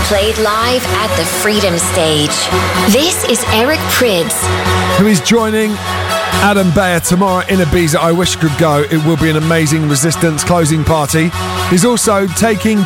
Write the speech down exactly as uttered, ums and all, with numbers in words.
played live at the Freedom Stage. This is Eric Prydz, who is joining Adam Beyer tomorrow in Ibiza. I wish I could go. It will be an amazing Resistance closing party. He's also taking